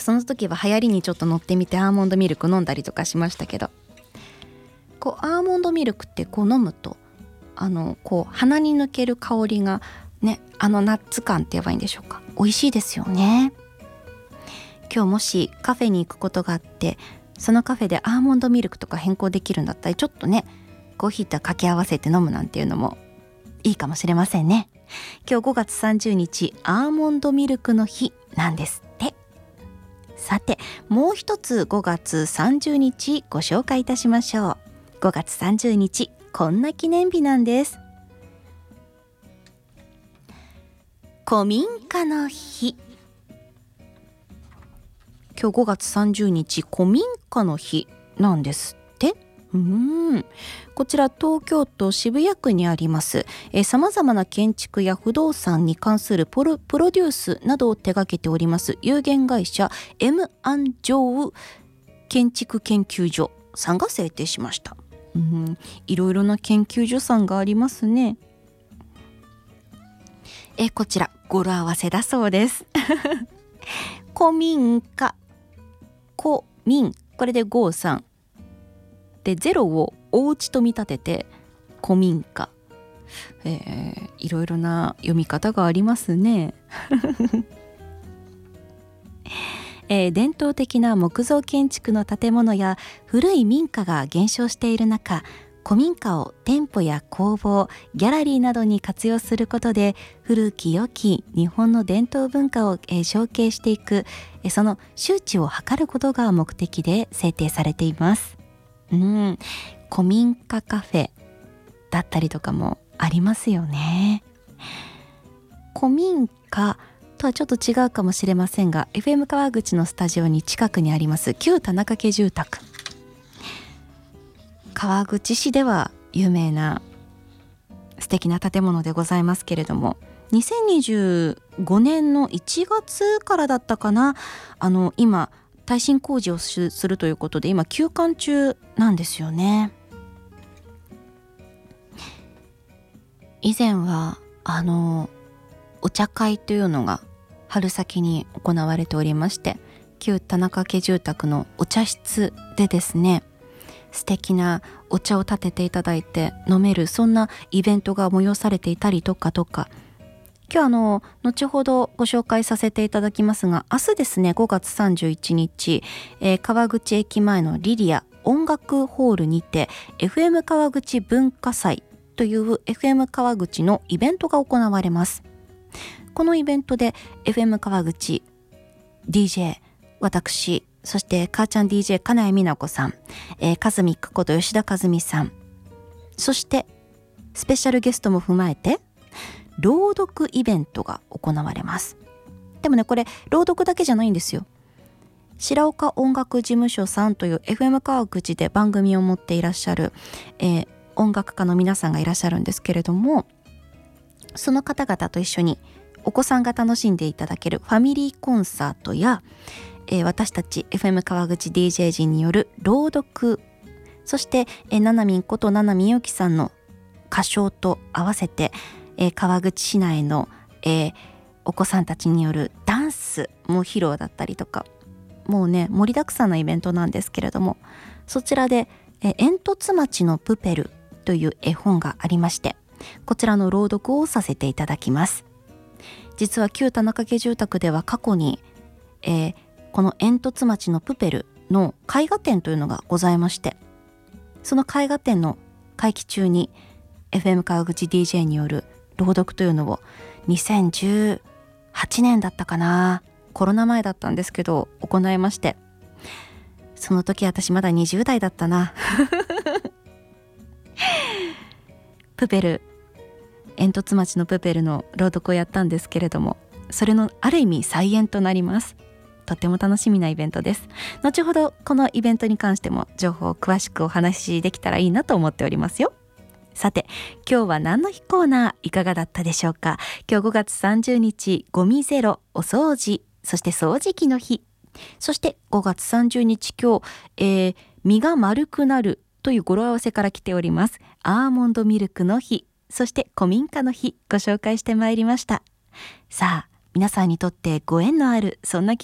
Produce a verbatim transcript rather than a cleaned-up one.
その時は流行りにちょっと乗ってみてアーモンドミルク飲んだりとかしましたけど、こうアーモンドミルクってこう飲むとあのこう鼻に抜ける香りがね、あのナッツ感って言えばいいんでしょうか、美味しいですよね。今日もしカフェに行くことがあって、そのカフェでアーモンドミルクとか変更できるんだったら、ちょっとねコーヒーと掛け合わせて飲むなんていうのもいいかもしれませんね。今日ごがつさんじゅうにちアーモンドミルクの日なんですって。さてもう一つごがつさんじゅうにちご紹介いたしましょう。ごがつさんじゅうにちこんな記念日なんです。古民家の日。今日ごがつさんじゅうにち古民家の日なんですって。うーんこちら東京都渋谷区にありますさまざまな建築や不動産に関するプロ、プロデュースなどを手掛けております有限会社 エムアンジョウ建築研究所さんが制定しました。うん、いろいろな研究所さんがありますね。えこちら語呂合わせだそうです古民家、古民、これでごじゅうさんでゼロをお家と見立てて古民家、えー、いろいろな読み方がありますね、えー、伝統的な木造建築の建物や古い民家が減少している中、古民家を店舗や工房、ギャラリーなどに活用することで古き良き日本の伝統文化を、えー、承継していく、えー、その周知を図ることが目的で制定されています。うん、古民家カフェだったりとかもありますよね。古民家とはちょっと違うかもしれませんが、 エフエム 川口のスタジオに近くにあります旧田中家住宅、川口市では有名な素敵な建物でございますけれども、にせんにじゅうごねんのいちがつからだったかな、あの今耐震工事をするということで今休館中なんですよね。以前はあのお茶会というのが春先に行われておりまして、旧田中家住宅のお茶室でですね、素敵なお茶を立てていただいて飲める、そんなイベントが催されていたりとかとか、今日あの後ほどご紹介させていただきますが、明日ですねごがつさんじゅういちにち、えー、川口駅前のリリア音楽ホールにて エフエム 川口文化祭という エフエム 川口のイベントが行われます。このイベントで エフエム 川口 ディージェー 私、そして母ちゃん ディージェー 金谷美奈子さん、えー、カズミックこと吉田和美さん、そしてスペシャルゲストも踏まえて朗読イベントが行われます。でもねこれ朗読だけじゃないんですよ。白岡音楽事務所さんという エフエム 川口で番組を持っていらっしゃる、えー、音楽家の皆さんがいらっしゃるんですけれども、その方々と一緒にお子さんが楽しんでいただけるファミリーコンサートや、えー、私たち エフエム 川口 ディージェー 陣による朗読、そして、えー、ななみんことななみゆきさんの歌唱と合わせて、えー、川口市内の、えー、お子さんたちによるダンスも披露だったりとか、もうね盛りだくさんのイベントなんですけれども、そちらで、えー、煙突町のプペルという絵本がありまして、こちらの朗読をさせていただきます。実は旧田中家住宅では過去に、えー、この煙突町のプペルの絵画展というのがございまして、その絵画展の会期中に エフエム 川口 ディージェー による朗読というのをにせんじゅうはちねんだったかな、コロナ前だったんですけど行いまして、その時私まだにじゅうだいだったなプペル、煙突町のプペルの朗読をやったんですけれども、それのある意味再演となります。とっても楽しみなイベントです。後ほどこのイベントに関しても情報を詳しくお話しできたらいいなと思っておりますよ。さて今日は何の日コーナーいかがだったでしょうか。今日ごがつさんじゅうにちゴミゼロ、お掃除、そして掃除機の日、そしてごがつさんじゅうにち今日、えー、身が丸くなるという語呂合わせから来ておりますアーモンドミルクの日、そして古民家の日ご紹介してまいりました。さあ皆さんにとってご縁のあるそんな